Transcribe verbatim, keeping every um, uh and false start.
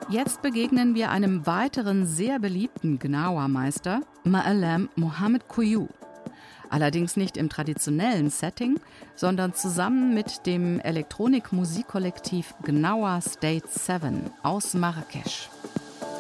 Jetzt begegnen wir einem weiteren sehr beliebten Gnawa-Meister, Ma'alem Mohammed Kouyoum. Allerdings nicht im traditionellen Setting, sondern zusammen mit dem Elektronik-Musikkollektiv Gnawa State sieben aus Marrakesch.